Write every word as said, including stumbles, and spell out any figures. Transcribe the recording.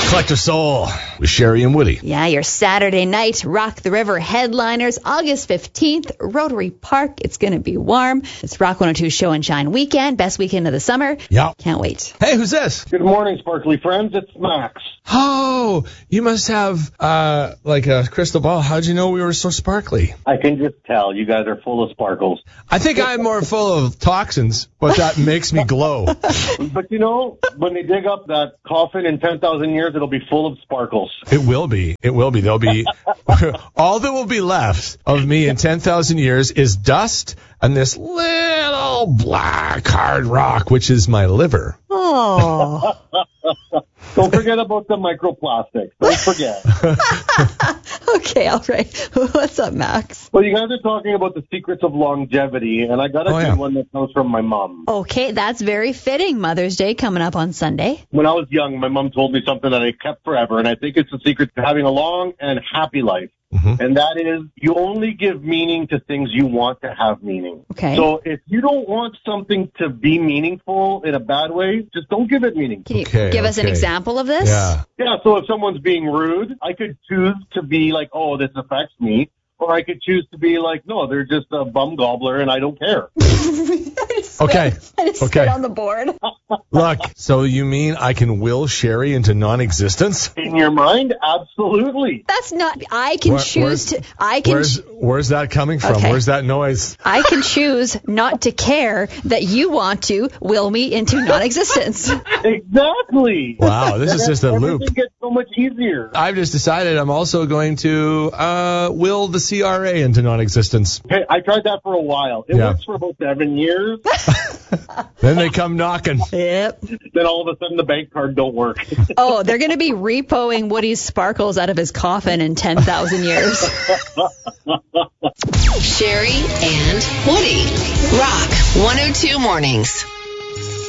Collective Soul with Sherry and Woody. Yeah, your Saturday night Rock the River headliners, August fifteenth, Rotary Park. It's going to be warm. It's Rock one oh two Show and Shine weekend, best weekend of the summer. Yeah. Can't wait. Hey, who's this? Good morning, sparkly friends. It's Max. Oh, you must have uh like a crystal ball. How'd you know we were so sparkly? I can just tell you guys are full of sparkles. I think I'm more full of toxins, but that makes me glow. But you know, when they dig up that coffin in ten thousand years, it'll be full of sparkles. It will be. It will be. There'll be all that will be left of me in ten thousand years is dust and this little black hard rock, which is my liver. Oh. Don't forget about the microplastics. Don't forget. Okay, all right. What's up, Max? Well, you guys are talking about the secrets of longevity, and I got a Oh, good yeah. one that comes from my mom. Okay, that's very fitting. Mother's Day coming up on Sunday. When I was young, my mom told me something that I kept forever, and I think it's the secret to having a long and happy life. Mhm. And that is, you only give meaning to things you want to have meaning. Okay. So if you don't want something to be meaningful in a bad way, just don't give it meaning. Can you Okay, give us an okay. example of this? Yeah. Yeah, so if someone's being rude, I could choose to be like, oh, this affects me. Or I could choose to be like, no, they're just a bum gobbler and I don't care. Okay. I just Okay. spit on the board. Look, so you mean I can will Sherry into non-existence? In your mind, absolutely. That's not. I can Where- choose where's- to. I can. Where's where's that coming from? Okay. Where's that noise? I can choose not to care that you want to will me into non-existence. Exactly. Wow, this is just a loop. Everything gets so much easier. I've just decided I'm also going to uh, will the C R A into non-existence. Hey, I tried that for a while. It Yeah. works for about seven years. Then they come knocking. Yep. Then all of a sudden the bank card don't work. Oh, they're going to be repoing Woody's sparkles out of his coffin in ten thousand years. Sherry and Woody. Rock one oh two Mornings.